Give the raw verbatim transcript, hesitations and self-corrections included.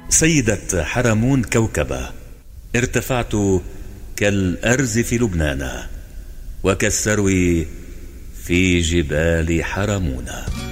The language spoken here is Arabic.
سيدة حرمون كوكبة، ارتفعت كالأرز في لبنان وكالسرو في جبال حرمون.